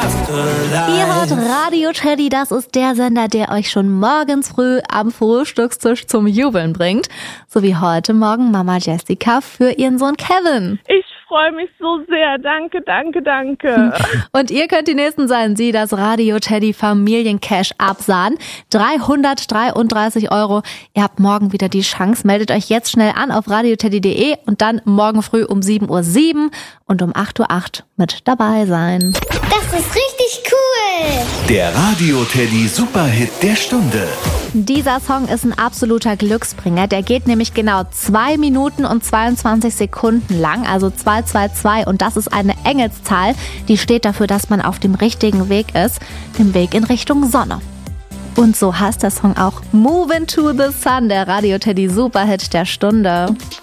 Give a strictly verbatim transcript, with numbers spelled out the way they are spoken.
Ihr hört Radio Teddy, das ist der Sender, der euch schon morgens früh am Frühstückstisch zum Jubeln bringt. So wie heute Morgen Mama Jessica für ihren Sohn Kevin. Ich freue mich so sehr. Danke, danke, danke. Und ihr könnt die Nächsten sein, die das Radio Teddy Familiencash absahen. dreihundertdreiunddreißig Euro. Ihr habt morgen wieder die Chance. Meldet euch jetzt schnell an auf radioteddy punkt de und dann morgen früh um sieben Uhr sieben und um acht Uhr acht mit dabei sein. Das ist richtig cool. Der Radio Teddy Superhit der Stunde. Dieser Song ist ein absoluter Glücksbringer. Der geht nämlich genau zwei Minuten und zweiundzwanzig Sekunden lang, also zwei zwei zwei. Und das ist eine Engelszahl, die steht dafür, dass man auf dem richtigen Weg ist, dem Weg in Richtung Sonne. Und so heißt der Song auch Movin' to the Sun, der Radio Teddy Superhit der Stunde.